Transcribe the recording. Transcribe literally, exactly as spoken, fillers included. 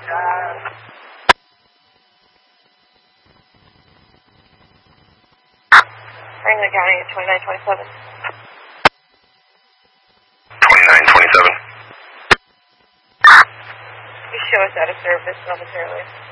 Franklin County at twenty-nine twenty-seven. twenty-nine twenty-seven. You show us out of service momentarily.